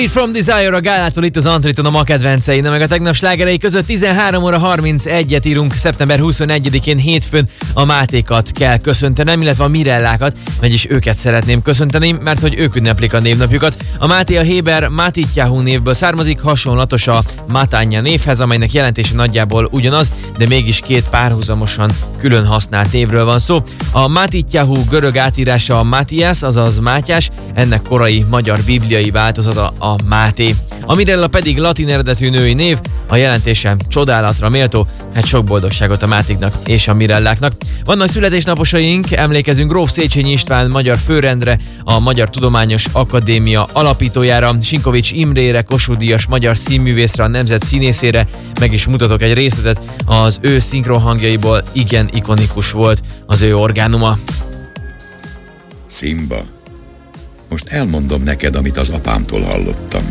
From Desire a Gálától itt az Antriton, a ma kedvencein, meg a tegnap slágerei között 13 óra 31-et írunk szeptember 21-én hétfőn. A Mátékat kell köszöntenem, illetve a Mirellákat, vagyis őket szeretném köszönteni, mert hogy ők ünneplik a névnapjukat. A Máté a héber Matityahu névből származik, hasonlatos a Matanya névhez, amelynek jelentése nagyjából ugyanaz, de mégis két párhuzamosan külön használt névről van szó. A Matityahu görög átírása a Mátiás, azaz Mátyás, ennek korai magyar bibliai változata a Máté. A Mirella pedig latin eredetű női név, a jelentése csodálatra méltó, hát sok boldogságot a Mátéknak és a Mirelláknak. Vannak születésnaposaink, emlékezünk Gróf Széchenyi István magyar főrendre, a Magyar Tudományos Akadémia alapítójára, Sinkovics Imrére, Kossuth Díjas magyar színművészre, a nemzet színészére, meg is mutatok egy részletet, az ő szinkronhangjaiból igen ikonikus volt az ő orgánuma. Simba, most elmondom neked, amit az apámtól hallottam.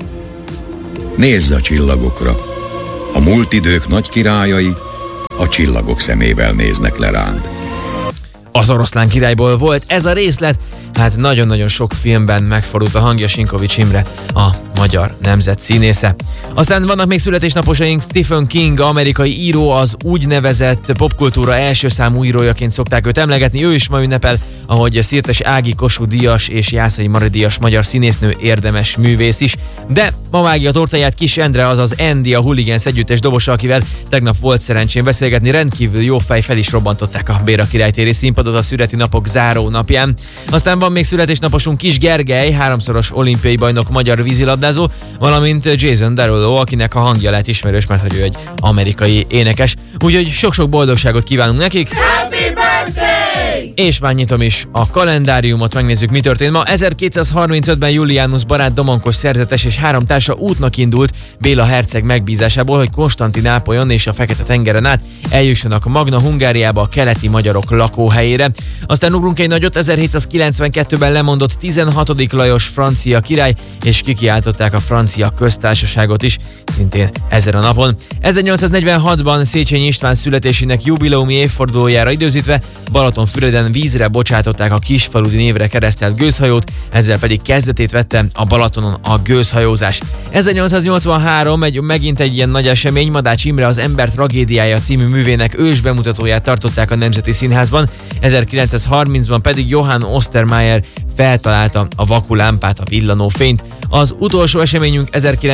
Nézz a csillagokra. A múlt idők nagy királyai a csillagok szemével néznek le rád. Az Oroszlán királyból volt ez a részlet, hát nagyon-nagyon sok filmben megfordult a hangja, Sinkovics Imre, a magyar nemzet színésze. Aztán vannak még születésnaposaink, Stephen King, amerikai író, az úgynevezett popkultúra első számú írójaként szokták őt emlegetni, ő is ma ünnepel, ahogy Szirtes Ági, Kossuth Díjas és Jászai Mari díjas magyar színésznő, érdemes művész is. De ma vágja a tortáját Kis Endre, azaz Andy, a Hooligans együttes dobosa, akivel tegnap volt szerencsém beszélgetni, rendkívül jó fej, fel is robbantották a Béra királytéri színpadot a születi napok záró napján. Aztán van még születésnaposunk Kis Gergely, 3-szoros olimpiai bajnok, magyar vízilabdázó, valamint Jason Derulo, akinek a hangja lehet ismerős, mert hogy ő egy amerikai énekes. Úgyhogy sok-sok boldogságot kívánunk nekik! Happy birthday! És már nyitom is a kalendáriumot, megnézzük, mi történt ma. 1235-ben Julianus barát domonkos szerzetes és 3 társa útnak indult Béla herceg megbízásából, hogy Konstantinápolyon és a Fekete-tengeren át eljussanak Magna Hungáriába, a keleti magyarok lakóhelyére. Aztán ugrunk egy nagyot, 1792-ben lemondott 16. Lajos francia király, és kikiáltották a francia köztársaságot is, szintén ezen a napon. 1846-ban Széchenyi István születésének jubileumi évfordulójára időzítve Balatonfüreden vízre bocsátották a kisfaludi névre keresztelt gőzhajót, ezzel pedig kezdetét vette a Balatonon a gőzhajózás. 1883 megint egy ilyen nagy esemény, Madács Imre az Ember tragédiája című művének ős bemutatóját tartották a Nemzeti Színházban, 1930-ban pedig Johann Ostermeyer feltalálta a vakulámpát, a villanófényt. Az utolsó eseményünk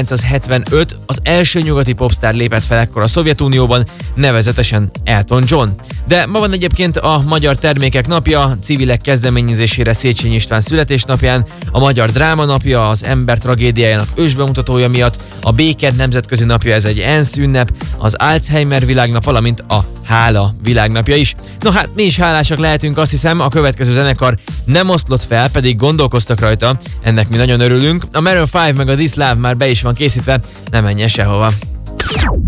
1975, az első nyugati popstar lépett fel ekkor a Szovjetunióban, nevezetesen Elton John. De ma van egyébként a Magyar Termékek Napja, civilek kezdeményezésére Széchenyi István születésnapján, a Magyar Dráma Napja, az Ember tragédiájának ősbemutatója miatt, a Béke Nemzetközi Napja, ez egy ENSZ ünnep, az Alzheimer világnap, valamint a Hála világnapja is. No hát mi is hálásak lehetünk, azt hiszem, a következő zenekar nem oszlott fel, pedig gondolkoztak rajta, ennek mi nagyon örülünk. A Maroon 5 meg a This Love már be is van készítve, ne menjen sehova.